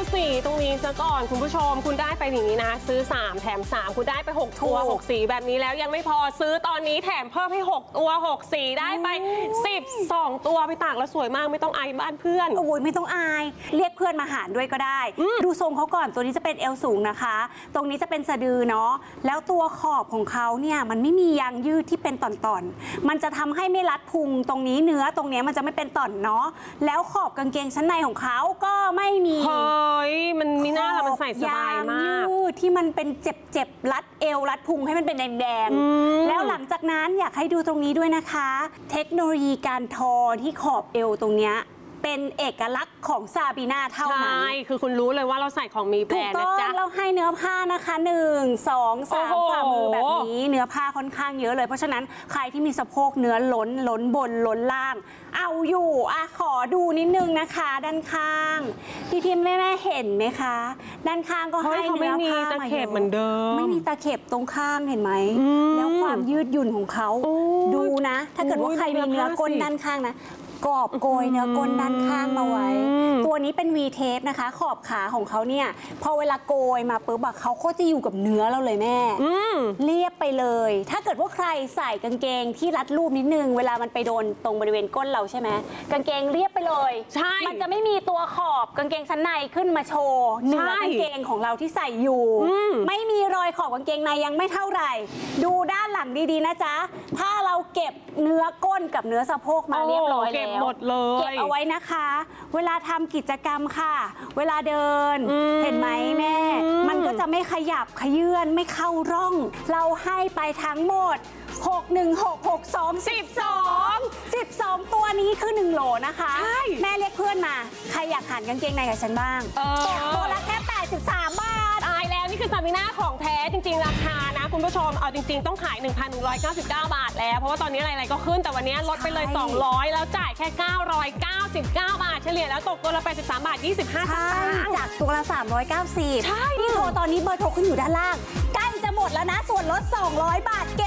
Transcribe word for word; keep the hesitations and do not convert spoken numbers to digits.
สีตรงนี้ซะก่อนคุณผู้ชมคุณได้ไปอย่างนี้นะซื้อสามแถมสามคุณได้ไปหกตัวหกสีแบบนี้แล้วยังไม่พอซื้อตอนนี้แถมเพิ่มให้หกตัวหกสีได้ไปสิบสองตัวไปตากแล้วสวยมากไม่ต้องอายบ้านเพื่อนโอ้ยไม่ต้องอายเรียกเพื่อนมาหารด้วยก็ได้ดูทรงเขาก่อนตัวนี้จะเป็นเอวสูงนะคะตรงนี้จะเป็นสะดือเนาะแล้วตัวขอบของเขาเนี่ยมันไม่มียางยืดที่เป็นตอนๆมันจะทำให้ไม่รัดพุงตรงนี้เนื้อตรงนี้มันจะไม่เป็นต่อนเนาะแล้วขอบกางเกงชั้นในของเขาก็ไม่มีเฮ้ยมันมีหน้าละมันใส่สบายมากยืดที่มันเป็นเจ็บๆรัดเอวรัดพุงให้มันเป็นแดงๆแล้วหลังจากนั้นอยากให้ดูตรงนี้ด้วยนะคะเทคโนโลยีการทอที่ขอบเอวตรงเนี้ยเป็นเอกลักษณ์ของซาบีนาเท่านั้นใช่คือคุณรู้เลยว่าเราใส่ของมีแบรนด์นะจ๊ะเราให้เนื้อผ้านะคะหนึ่งสองสามฝ่ามือแบบนี้เนื้อผ้าค่อนข้างเยอะเลยเพราะฉะนั้นใครที่มีสะโพกเนื้อล้นล้นบนล้นล่างเอาอยู่อ่ะขอดูนิดนึงนะคะด้านข้างพี่พิมพ์แม่แม่เห็นไหมคะด้านข้างก็ให้เนื้อผ้าตะเข็บเหมือนเดิมไม่มีตะเข็บตรงข้างเห็นไหมแล้วความยืดหยุ่นของเขาดูนะถ้าเกิดว่าใครมีเนื้อก้นด้านข้างนะกอบโกยเนื้อก้นด้านข้างมาไว้ตัวนี้เป็น วี เทปนะคะขอบขาของเขาเนี่ยพอเวลาโกยมาปุ๊บเขาก็จะอยู่กับเนื้อเราเลยแม่เรียบไปเลยถ้าเกิดว่าใครใส่กางเกงที่รัดรูปนิดนึงเวลามันไปโดนตรงบริเวณก้นเราใช่ไหมกางเกงเรียบไปเลยใช่มันจะไม่มีตัวขอบกางเกงชั้นในขึ้นมาโชว์เนื้อกางเกงของเราที่ใส่อยู่ไม่มีรอยขอบกางเกงในยังไม่เท่าไหร่ดูด้านหลังดีๆนะจ๊ะถ้าเราเก็บเนื้อก้นกับเนื้อสะโพกมาเรียบร้อยแล้วหมดเลยเก็บเอาไว้นะคะเวลาทำกิจกรรมค่ะเวลาเดินเห็นไหมแม่มันก็จะไม่ขยับขยื่นไม่เข้าร่องเราให้ไปทั้งหมดหก หนึ่ง หก หก สอง สิบสอง สิบสองตัวนี้คือหนึ่งโหลนะคะแม่เรียกเพื่อนมาใครอยากหันกางเกงในกับฉันบ้างตกตัวละแค่แปดสิบสามบาทตายแล้วนี่คือซาบีนาของแท้จริงๆราคานะคุณผู้ชมเอาจริงๆต้องขาย หนึ่งพันหนึ่งร้อยเก้าสิบเก้า บาทแล้วเพราะว่าตอนนี้อะไรๆก็ขึ้นแต่วันนี้ลดไปเลยสองร้อยแล้วจ่ายแค่เก้าร้อยเก้าสิบเก้า บาทเฉลี่ยแล้วตกตัวละแปดสิบสามบาทยี่สิบห้าสตางค์จากตัวละสามร้อยเก้าสิบใช่นี่โทรตอนนี้เบอร์โทรขึ้นอยู่ด้านล่างใกล้จะหมดแล้วนะส่วนลดสองร้อยบาท